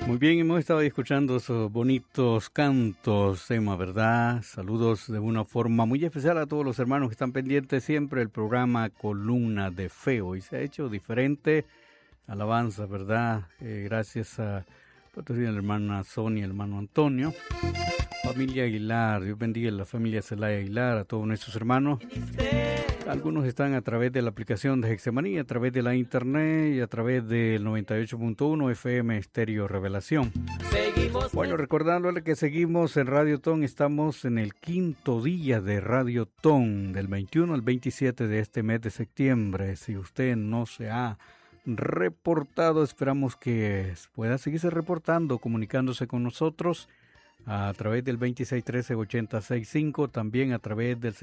Muy bien, hemos estado escuchando esos bonitos cantos, Emma, ¿verdad? Saludos de una forma muy especial a todos los hermanos que están pendientes siempre del programa Columna de Fe. Hoy se ha hecho diferente, alabanza, ¿verdad? Gracias a la hermana Sonia, el hermano Antonio, familia Aguilar, Dios bendiga a la familia Celaya Aguilar, a todos nuestros hermanos. Algunos están a través de la aplicación de Getsemaní, a través de la internet y a través del 98.1 FM Estéreo Revelación. Bueno, recordándole que seguimos en Radio Ton, estamos en el quinto día de Radio Ton, del 21 al 27 de este mes de septiembre. Si usted no se ha reportado, esperamos que pueda seguirse reportando, comunicándose con nosotros a través del 2613-8065, también a través del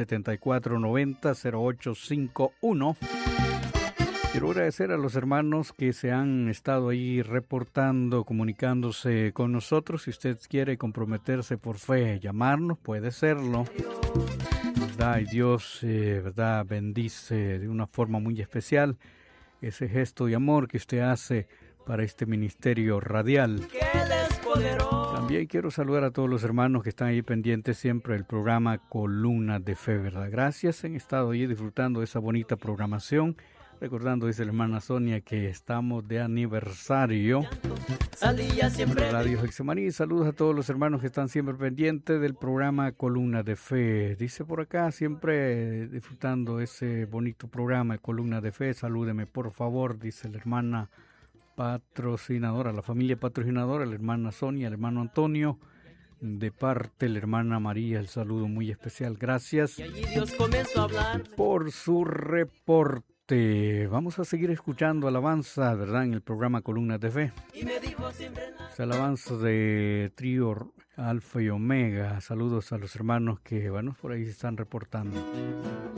7490-0851. Quiero agradecer a los hermanos que se han estado ahí reportando, comunicándose con nosotros. Si usted quiere comprometerse por fe, llamarnos, puede serlo. ¿Verdad? Y Dios, ¿verdad?, bendice de una forma muy especial ese gesto de amor que usted hace para este ministerio radial. También quiero saludar a todos los hermanos que están ahí pendientes siempre del programa Columna de Fe, ¿verdad? Gracias, han estado ahí disfrutando de esa bonita programación. Recordando, dice la hermana Sonia, que estamos de aniversario. Radio Getsemaní, saludos a todos los hermanos que están siempre pendientes del programa Columna de Fe. Dice por acá, siempre disfrutando ese bonito programa Columna de Fe. Salúdeme, por favor, dice la hermana patrocinadora, la familia patrocinadora, la hermana Sonia, el hermano Antonio, de parte de la hermana María, el saludo muy especial. Gracias por su reporte. Vamos a seguir escuchando alabanza, ¿verdad?, en el programa Columna de Fe. Es alabanza de trío Alfa y Omega. Saludos a los hermanos que, bueno, por ahí se están reportando.